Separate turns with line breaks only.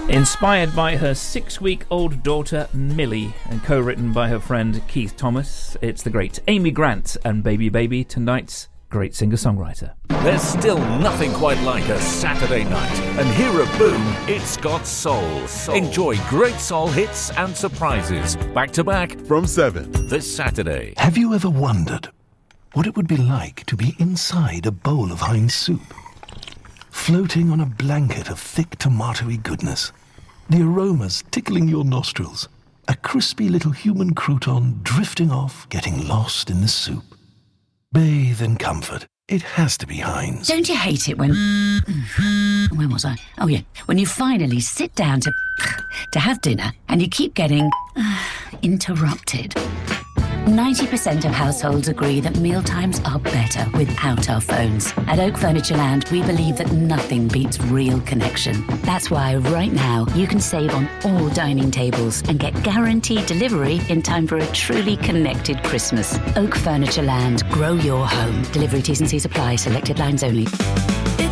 Inspired by her 6-week-old daughter Millie and co-written by her friend Keith Thomas, it's the great Amy Grant and Baby Baby, tonight's great singer-songwriter.
There's still nothing quite like a Saturday night, and here at Boom, it's got soul. Enjoy great soul hits and surprises, back to back
from 7
this Saturday.
Have you ever wondered what it would be like to be inside a bowl of Heinz soup? Floating on a blanket of thick tomatoey goodness, the aromas tickling your nostrils, a crispy little human crouton drifting off, getting lost in the soup. Bathe in comfort. It has to be Heinz.
Don't you hate it when... Where was I? Oh, yeah. When you finally sit down to have dinner and you keep getting interrupted. 90% of households agree that mealtimes are better without our phones. At Oak Furniture Land, we believe that nothing beats real connection. That's why right now you can save on all dining tables and get guaranteed delivery in time for a truly connected Christmas. Oak Furniture Land. Grow your home. Delivery T's and C's apply. Selected lines only.